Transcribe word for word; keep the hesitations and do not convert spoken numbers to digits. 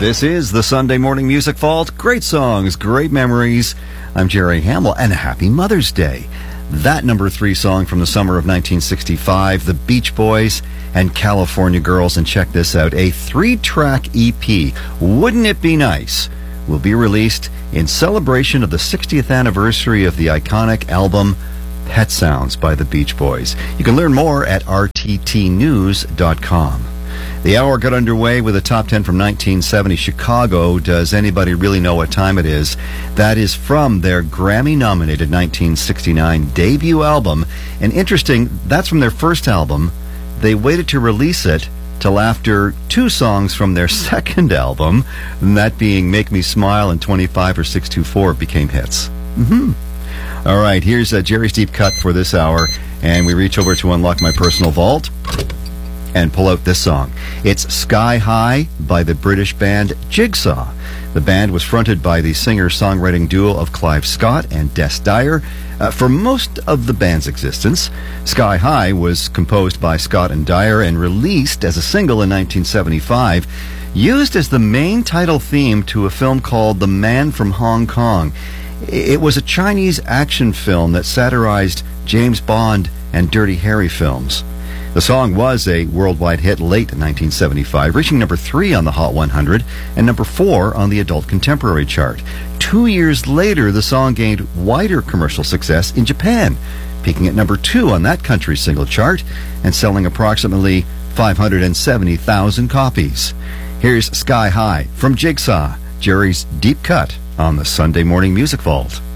This is the Sunday Morning Music Vault. Great songs, great memories. I'm Jerry Hamill, and happy Mother's Day. That number three song from the summer of nineteen sixty-five, The Beach Boys and California Girls. And check this out, a three-track E P, Wouldn't It Be Nice, will be released in celebration of the sixtieth anniversary of the iconic album Pet Sounds by the Beach Boys. You can learn more at r t t news dot com. The hour got underway with a top ten from nineteen seventy Chicago. Does anybody really know what time it is? That is from their Grammy-nominated nineteen sixty-nine debut album. And interesting, that's from their first album. They waited to release it till after two songs from their second album, and that being Make Me Smile and twenty-five or six two four became hits. Mm-hmm. All right, here's uh, Jerry's Deep Cut for this hour, and we reach over to unlock my personal vault and pull out this song. It's Sky High by the British band Jigsaw. The band was fronted by the singer-songwriting duo of Clive Scott and Des Dyer. Uh, for most of the band's existence, Sky High was composed by Scott and Dyer and released as a single in nineteen seventy-five, used as the main title theme to a film called The Man from Hong Kong. It was a Chinese action film that satirized James Bond and Dirty Harry films. The song was a worldwide hit late in nineteen seventy-five, reaching number three on the Hot one hundred and number four on the Adult Contemporary chart. Two years later, the song gained wider commercial success in Japan, peaking at number two on that country's single chart and selling approximately five hundred seventy thousand copies. Here's Sky High from Jigsaw, Jerry's Deep Cut on the Sunday Morning Music Vault.